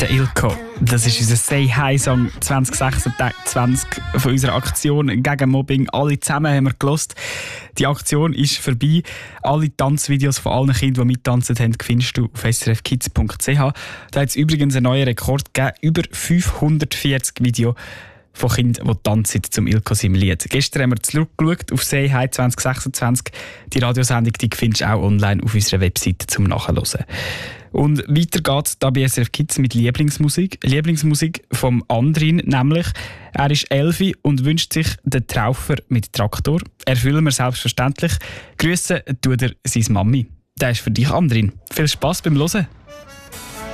Der Ilko, das ist unser Say Hi Song 2026 von unserer Aktion gegen Mobbing. Alle zusammen haben wir gehört. Die Aktion ist vorbei. Alle Tanzvideos von allen Kindern, die mittanzen haben, findest du auf srfkids.ch. Da hat es übrigens einen neuen Rekord gegeben. Über 540 Videos von Kindern, die tanzen zum Ilko seinem Lied. Gestern haben wir zurückgeschaut auf Say Hi 2026. Die Radiosendung die findest du auch online auf unserer Webseite zum Nachhören. Und weiter geht's da bei SRF Kids mit Lieblingsmusik. Lieblingsmusik vom Andrin, nämlich er ist 11 und wünscht sich den Traufer mit Traktor. Erfüllen wir selbstverständlich. Grüße tut er seine Mami. Der ist für dich, Andrin. Viel Spass beim Hören.